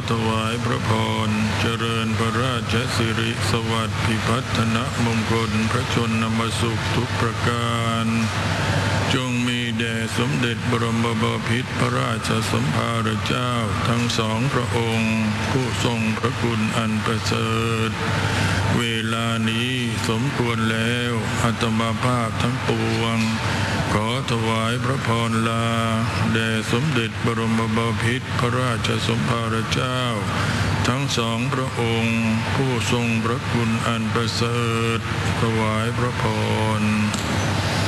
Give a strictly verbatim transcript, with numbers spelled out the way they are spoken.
ถวายพระพรเจริญพระราชสิริสวัสดิ์พิพัฒนมงคลพระชนมสุขทุกประการจงมีแด่สมเด็จบรมบพิตรพระราชสมภารเจ้าทั้งสองพระองค์ผู้ทรงพระคุณอันประเสริฐเวลานี้สมควรแล้วอาตมาภาพทั้งปวงขอถวายพระพรลาแด่สมเด็จบรมบพิตรพระราชสมภารเจ้าทั้งสองพระองค์ผู้ทรงพระคุณอันประเสริฐถวายพระพร